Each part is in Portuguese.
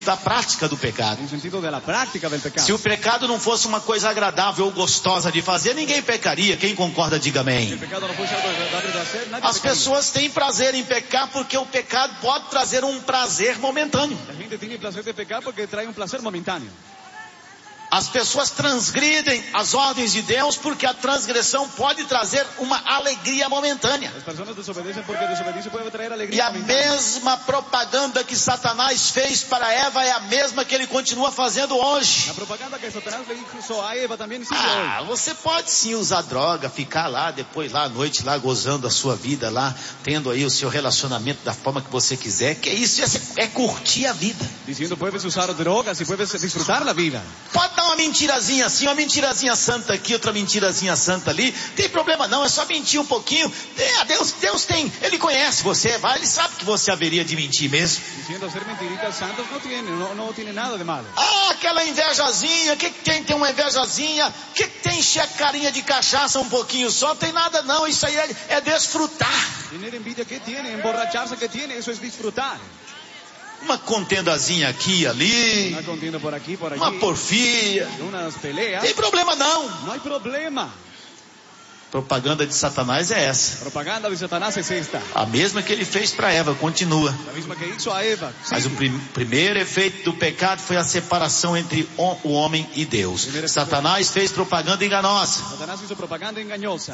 da prática do pecado. En sentido de la práctica del pecado. Se o pecado não fosse uma coisa agradável ou gostosa de fazer, ninguém pecaria. Quem concorda, diga Si el amém. pecado no fuese algo agradable de hacer, nadie As pecaría. pessoas têm prazer em pecar porque o pecado pode trazer um prazer momentâneo. La gente tiene placer de pecar porque trae un placer momentáneo. As pessoas transgridem as ordens de Deus porque a transgressão pode trazer uma alegria momentânea. Las personas desobedecen porque desobedecer puede traer E alegría a momentánea. mesma propaganda que Satanás fez para Eva é a mesma que ele continua fazendo hoje. La propaganda que Satanás le hizo a Eva también sigue hoy. Ah, você pode sim usar droga, ficar lá, depois lá à noite, lá gozando a sua vida lá, tendo aí o seu relacionamento da forma que você quiser. Que isso é curtir a vida. Diciendo puedes usar drogas y puedes disfrutar la vida. Pode dar uma mentirazinha assim, uma mentirazinha santa aqui, outra mentirazinha santa ali. Tem problema não, é só mentir um pouquinho. Deus tem, Ele conhece você, vai, Ele sabe que você haveria de mentir mesmo. Diciendo hacer mentiritas santas no tiene nada de malo. Ah, aquela invejazinha, que tem uma invejazinha? Que tem encher a carinha de cachaça um pouquinho só? Não tem nada não, isso aí é desfrutar. Tener envidia, ¿qué tiene? Emborracharse, ¿qué tiene? Eso es disfrutar. Uma contendazinha aqui e ali, Una contienda por aquí, por allí. uma porfia. Unas peleas. Tem problema não. No hay problema. Propaganda de Satanás é essa. Propaganda de Satanás es esta. A mesma que ele fez para Eva, continua. La misma que hizo a Eva. Mas o primeiro efeito do pecado foi a separação entre o homem e Deus. Satanás fez propaganda enganosa. Satanás hizo propaganda engañosa.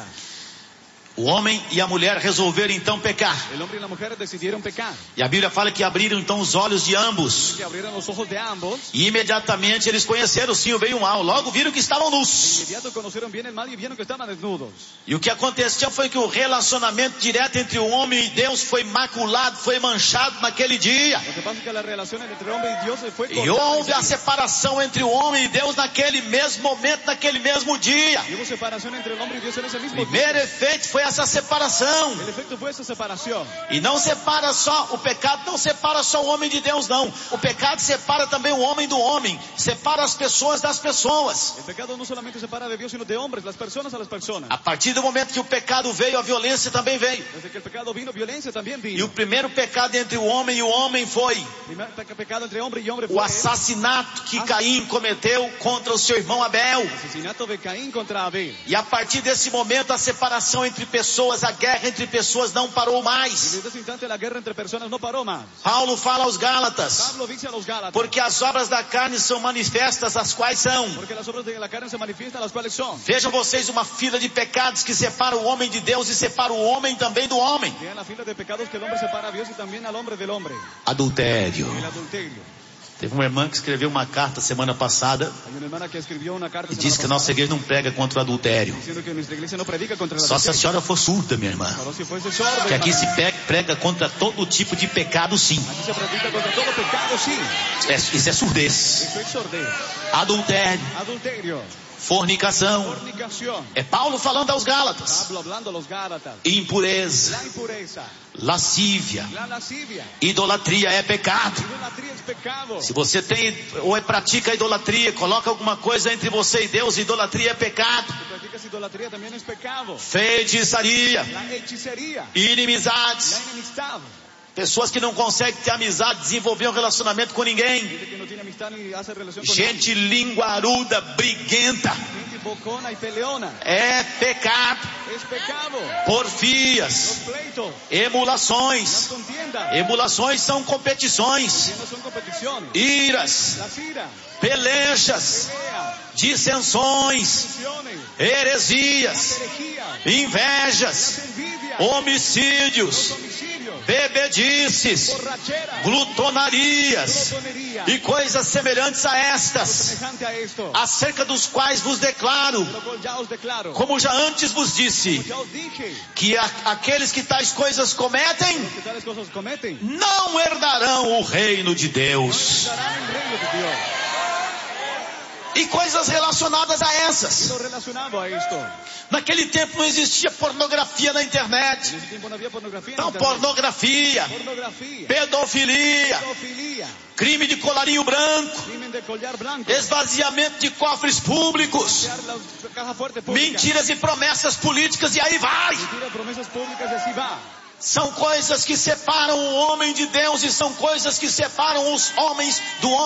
O homem e a mulher resolveram então pecar. El hombre y la mujer decidieron pecar. E a Bíblia fala que abriram então os olhos de ambos. Que abrieron los ojos de ambos. E imediatamente eles conheceram sim o bem e o mal. Logo viram que estavam De nus. inmediato conocieron bien el mal y vieron que estaban desnudos. E o que aconteceu foi que o relacionamento direto entre o homem e Deus foi maculado, foi manchado naquele dia. Lo que pasa es que la relación entre hombre y Dios fue E cortada. houve a separação entre o homem e Deus naquele mesmo momento, naquele mesmo dia. Y hubo separación entre el hombre y Dios en ese O mismo primeiro día. efeito foi essa separação. El efecto fue esa separación. E não separa só, o pecado não separa só o homem de Deus não. O pecado separa também o homem do homem. Separa as pessoas das pessoas. El pecado no solamente separa de Dios, sino de hombres, las personas a las personas. A partir do momento que o pecado veio, a violência também veio. Desde que el pecado vino, violencia también E vino. o primeiro pecado entre o homem e o homem foi Primer pecado entre hombre y hombre o fue assassinato que Caim cometeu contra o seu irmão Abel. el asesinato de Caín contra Abel. E a partir desse momento a separação entre pessoas, a guerra entre pessoas não parou Y mais. desde ese instante la guerra entre personas no paró más. Paulo fala aos Gálatas, Pablo dice a los Gálatas, porque as obras da carne são manifestas, as quais são. porque las obras de la carne se manifiestan, las cuales son. Vejam vocês uma fila de pecados que separa o homem de Deus e separa o homem também do homem. Vean la fila de pecados que el hombre separa a Dios y también al hombre del hombre. Adultério. El adulterio. Teve uma irmã que escreveu uma carta semana passada Hay una hermana que escribió una carta e disse que a nossa igreja não prega contra o adultério. diciendo que nuestra iglesia no predica contra el Só se a adulterio. senhora for surda, minha irmã. Solo si fuese sordo. Que aqui se hermana. prega contra todo tipo de pecado, sim. Aquí se predica contra todo pecado, sí. Isso é surdez. Eso es sordez. Adultério, Adulterio. fornicação. Fornicación. É Paulo falando aos Gálatas. Pablo hablando a los Gálatas. Impureza, La impureza. lascívia, La lascivia. idolatria é pecado. Idolatría es pecado. Se você tem ou pratica idolatria, coloca alguma coisa entre você e Deus, idolatria é pecado. Si practicas idolatría también es pecado. Feitiçaria, La hechicería. inimizades, La enemistad. pessoas que não conseguem ter amizade, desenvolver um relacionamento com ninguém. Gente que no tiene amistad ni hace relación con Gente linguaruda, briguenta, nadie. Gente bocona y peleona. é pecado. Es pecado. Porfias, Los pleitos. emulações. Las contiendas. Emulações são competições, Que no son competiciones. iras, Las iras. pelejas, Peleas. dissensões, Discusiones. heresias, Herejías. invejas, Las envidias. homicídios, Los homicidios. bebedices, Borracheras. glutonarias Glotonería. e coisas semelhantes a estas, Semejante a esto. acerca dos quais vos declaro, Lo cual ya os declaro. como já antes vos disse, Ya os dije. que aqueles que tais coisas cometem Que tales cosas cometen. não herdarão o reino de Deus. Estarán en el reino de Dios. E coisas relacionadas a essas. Lo relacionado a esto. Naquele tempo não existia pornografia na En internet. ese tiempo no había pornografía. en Então, internet. pornografia, Pornografía. pedofilia, Pedofilia. crime de colarinho branco, Crimen de collar blanco. esvaziamento de cofres públicos, Vaciar la caja fuerte pública. mentiras e promessas políticas, e aí vai. Mentira, promesas públicas y así va. São coisas que separam o homem de Deus e são coisas que separam os homens do homem.